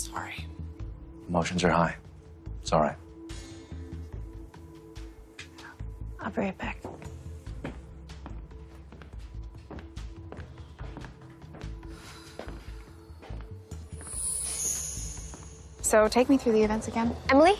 Sorry. Emotions are high. It's all right. I'll be right back. So take me through the events again. Emily?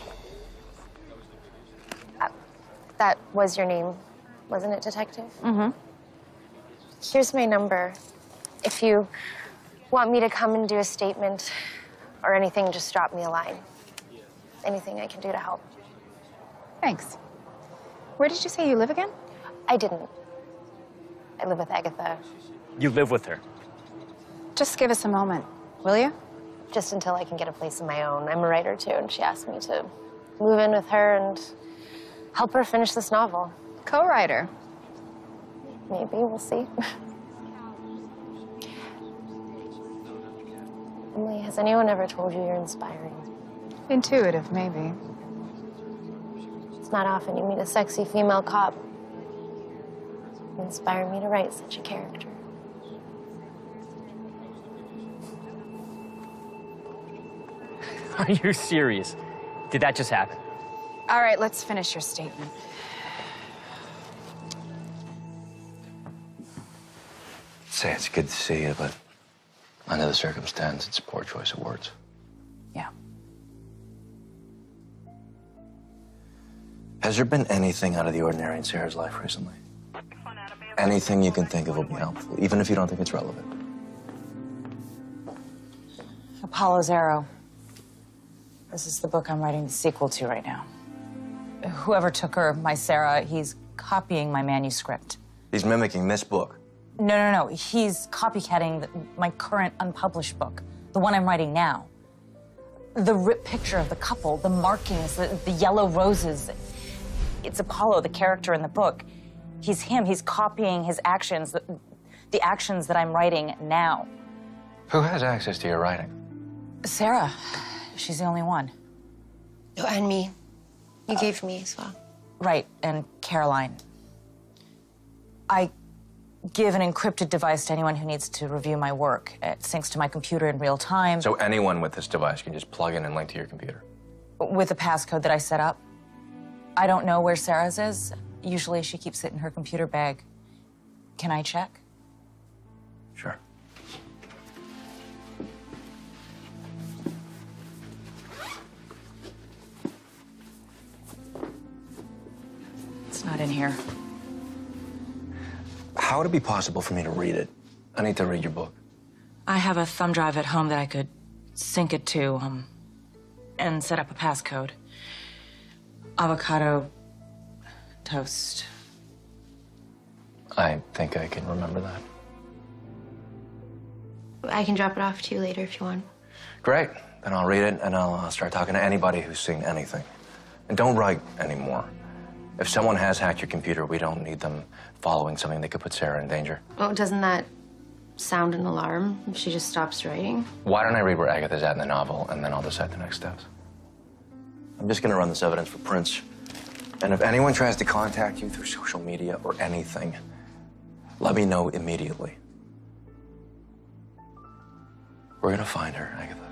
That was your name, wasn't it, Detective? Mm-hmm. Here's my number. If you want me to come and do a statement or anything, just drop me a line. Anything I can do to help. Thanks. Where did you say you live again? I didn't. I live with Agatha. You live with her? Just give us a moment, will you? Just until I can get a place of my own. I'm a writer, too, and she asked me to move in with her and help her finish this novel. Co-writer. Maybe, we'll see. Emily, has anyone ever told you you're inspiring? Intuitive, maybe. It's not often you meet a sexy female cop. You inspire me to write such a character. Are you serious? Did that just happen? All right, let's finish your statement. Say it's good to see you, but under the circumstance, it's a poor choice of words. Yeah. Has there been anything out of the ordinary in Sarah's life recently? Anything you can think of will be helpful, even if you don't think it's relevant. Apollo's Arrow. This is the book I'm writing the sequel to right now. Whoever took her, my Sarah, he's copying my manuscript. He's mimicking this book. No. He's copycatting my current unpublished book, the one I'm writing now. The ripped picture of the couple, the markings, the yellow roses. It's Apollo, the character in the book. He's him. He's copying his actions, the actions that I'm writing now. Who has access to your writing? Sarah. She's the only one. Oh, and me. You gave me as well. Right, and Caroline. I give an encrypted device to anyone who needs to review my work. It syncs to my computer in real time. So anyone with this device can just plug in and link to your computer? With a passcode that I set up. I don't know where Sarah's is. Usually she keeps it in her computer bag. Can I check? Sure. It's not in here. How would it be possible for me to read it? I need to read your book. I have a thumb drive at home that I could sync it to, and set up a passcode. Avocado toast. I think I can remember that. I can drop it off to you later if you want. Great. Then I'll read it and I'll start talking to anybody who's seen anything. And don't write anymore. If someone has hacked your computer, we don't need them following something that could put Sarah in danger. Oh, doesn't that sound an alarm if she just stops writing? Why don't I read where Agatha's at in the novel, and then I'll decide the next steps. I'm just gonna run this evidence for Prince. And if anyone tries to contact you through social media or anything, let me know immediately. We're gonna find her, Agatha.